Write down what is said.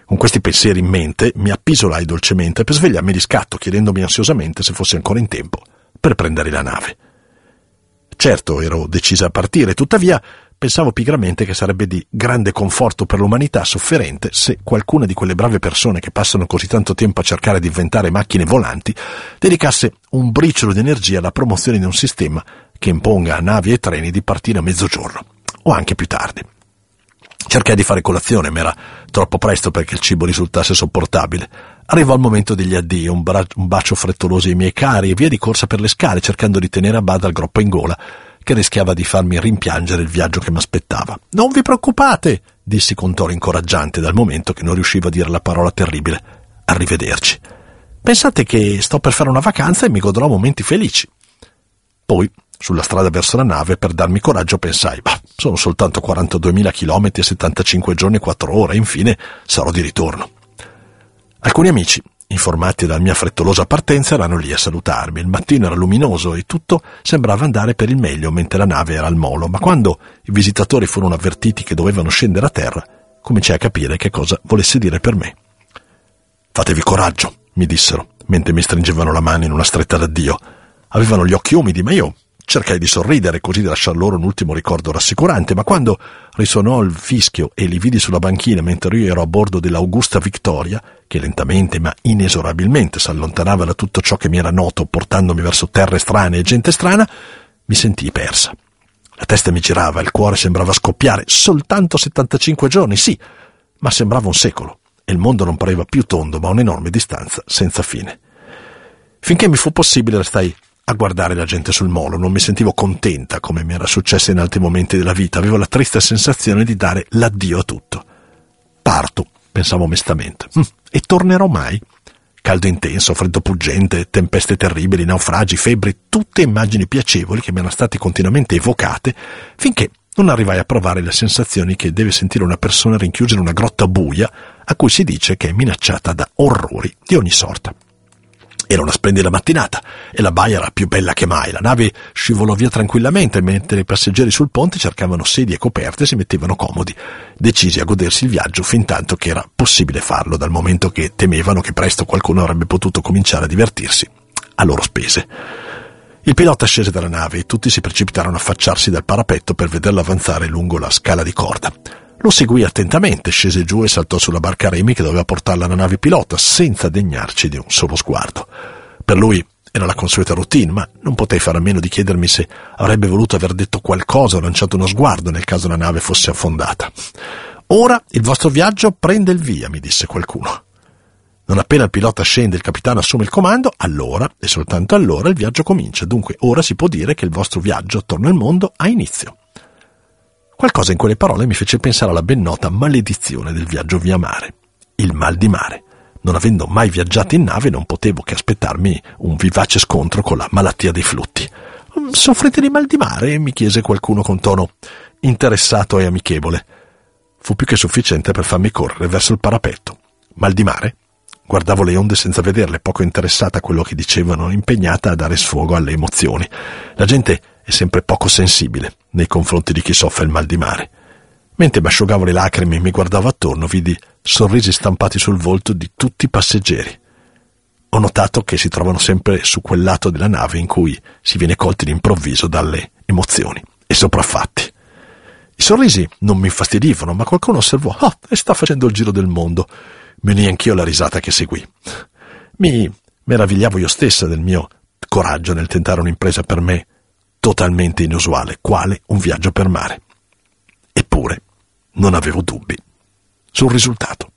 Con questi pensieri in mente mi appisolai dolcemente per svegliarmi di scatto, chiedendomi ansiosamente se fosse ancora in tempo per prendere la nave. Certo, ero decisa a partire, tuttavia pensavo pigramente che sarebbe di grande conforto per l'umanità sofferente se qualcuna di quelle brave persone che passano così tanto tempo a cercare di inventare macchine volanti dedicasse un briciolo di energia alla promozione di un sistema che imponga a navi e treni di partire a mezzogiorno, o anche più tardi. Cercai di fare colazione, ma era troppo presto perché il cibo risultasse sopportabile. Arrivò il momento degli addii, un bacio frettoloso ai miei cari e via di corsa per le scale cercando di tenere a bada il groppo in gola che rischiava di farmi rimpiangere il viaggio che m'aspettava. «Non vi preoccupate», dissi con tono incoraggiante dal momento che non riuscivo a dire la parola terribile. «Arrivederci. Pensate che sto per fare una vacanza e mi godrò momenti felici». Poi, sulla strada verso la nave, per darmi coraggio, pensai, sono soltanto 42.000 chilometri e 75 giorni e 4 ore, infine sarò di ritorno. Alcuni amici, informati dalla mia frettolosa partenza, erano lì a salutarmi. Il mattino era luminoso e tutto sembrava andare per il meglio mentre la nave era al molo, ma quando i visitatori furono avvertiti che dovevano scendere a terra, cominciai a capire che cosa volesse dire per me. «Fatevi coraggio», mi dissero, mentre mi stringevano la mano in una stretta d'addio. Avevano gli occhi umidi, ma io cercai di sorridere così da lasciar loro un ultimo ricordo rassicurante, ma quando risuonò il fischio e li vidi sulla banchina mentre io ero a bordo dell'Augusta Victoria, che lentamente ma inesorabilmente si allontanava da tutto ciò che mi era noto portandomi verso terre strane e gente strana, mi sentii persa. La testa mi girava, il cuore sembrava scoppiare. Soltanto 75 giorni, sì, ma sembrava un secolo, e il mondo non pareva più tondo ma un'enorme distanza senza fine. Finché mi fu possibile restai a guardare la gente sul molo. Non mi sentivo contenta come mi era successo in altri momenti della vita. Avevo la triste sensazione di dare l'addio a tutto. Parto, pensavo onestamente. E tornerò mai? Caldo intenso, freddo puggente, tempeste terribili, naufragi, febbri, tutte immagini piacevoli che mi erano state continuamente evocate, finché non arrivai a provare le sensazioni che deve sentire una persona rinchiusa in una grotta buia a cui si dice che è minacciata da orrori di ogni sorta. Era una splendida mattinata e la baia era più bella che mai. La nave scivolò via tranquillamente mentre i passeggeri sul ponte cercavano sedie coperte e si mettevano comodi, decisi a godersi il viaggio fin tanto che era possibile farlo, dal momento che temevano che presto qualcuno avrebbe potuto cominciare a divertirsi a loro spese. Il pilota scese dalla nave e tutti si precipitarono a affacciarsi dal parapetto per vederlo avanzare lungo la scala di corda. Lo seguì attentamente, scese giù e saltò sulla barca a remi che doveva portarla alla nave pilota, senza degnarci di un solo sguardo. Per lui era la consueta routine, ma non potei fare a meno di chiedermi se avrebbe voluto aver detto qualcosa o lanciato uno sguardo nel caso la nave fosse affondata. «Ora il vostro viaggio prende il via», mi disse qualcuno. Non appena il pilota scende e il capitano assume il comando, allora, e soltanto allora, il viaggio comincia. Dunque ora si può dire che il vostro viaggio attorno al mondo ha inizio. Qualcosa in quelle parole mi fece pensare alla ben nota maledizione del viaggio via mare, il mal di mare. Non avendo mai viaggiato in nave, non potevo che aspettarmi un vivace scontro con la malattia dei flutti. «Soffrite di mal di mare?» mi chiese qualcuno con tono interessato e amichevole. Fu più che sufficiente per farmi correre verso il parapetto. «Mal di mare?» Guardavo le onde senza vederle, poco interessata a quello che dicevano, impegnata a dare sfogo alle emozioni. La gente è sempre poco sensibile nei confronti di chi soffre il mal di mare. Mentre mi asciugavo le lacrime e mi guardavo attorno, vidi sorrisi stampati sul volto di tutti i passeggeri. Ho notato che si trovano sempre su quel lato della nave in cui si viene colti d'improvviso dalle emozioni e sopraffatti. I sorrisi non mi infastidivano, ma qualcuno osservò: e sta facendo il giro del mondo. Mi unii anch'io alla risata che seguì. Mi meravigliavo io stessa del mio coraggio nel tentare un'impresa per me totalmente inusuale, quale un viaggio per mare. Eppure non avevo dubbi sul risultato.